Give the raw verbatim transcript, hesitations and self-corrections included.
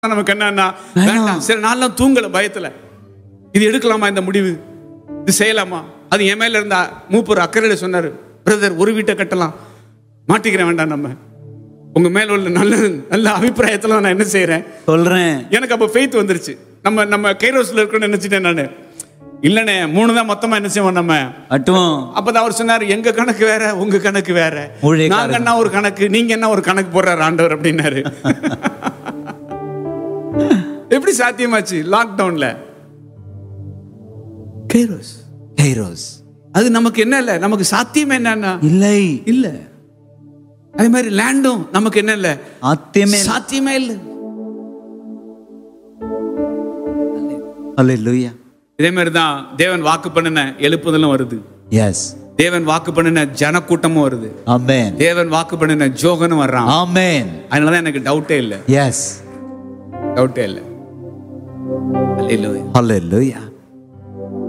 நமக்கு என்னன்னா வேண்டாம். சில நாள்லாம் தூங்கல பயத்துல. இது எடுக்கலாமா இந்த முடிவு, இது செய்யலாமா? அது என் மேல இருந்தா மூப்பர் அக்கறையில சொன்னாரு, பிரதர் ஒரு வீட்டை கட்டலாம், மாட்டிக்கிறேன் வேண்டாம். நம்ம உங்க மேல உள்ள நல்ல நல்ல அபிப்பிராயத்துல நான் என்ன செய்யறேன் சொல்றேன். எனக்கு அப்ப ஃபெய்த் வந்துருச்சு. நம்ம நம்ம கைரோஸ்ல இருக்கணும்னு நினைச்சிட்டேன் நானு. இல்லனே மூணு தான் மொத்தமா என்ன செய்வோம் நம்ம அட்டுவோம். அப்பதான் அவர் சொன்னாரு, எங்க கணக்கு வேற உங்க கணக்கு வேற, நாங்க என்ன ஒரு கணக்கு நீங்க என்ன ஒரு கணக்கு போடுறாரு ஆண்டவர் அப்படின்னாரு. எப்படி சாத்தியமாச்சு லாக்டவுன்ல? கைரோஸ் கைரோஸ் அது நமக்கு என்ன இல்ல, நமக்கு சாத்தியமே என்னன்னா இல்லை இல்ல. அதே மாதிரி லேண்டும் நமக்கு என்ன இல்ல, சாத்தியமே சாத்தியமே இல்ல. அல்லேலூயா. இதே மாதிரி தான் தேவன் வாக்கு பண்ணின எழுப்புதலும் வருது. எஸ். தேவன் வாக்கு பண்ணின ஜனக்கூட்டமும் வருது. ஆமென். தேவன் வாக்கு பண்ணின ஜோகனும் வர்றான். ஆமென். அதனாலதான் எனக்கு டவுட்டே இல்ல. எஸ். டவுட்டே இல்ல. அல்லேலூயா. அல்லேலூயா.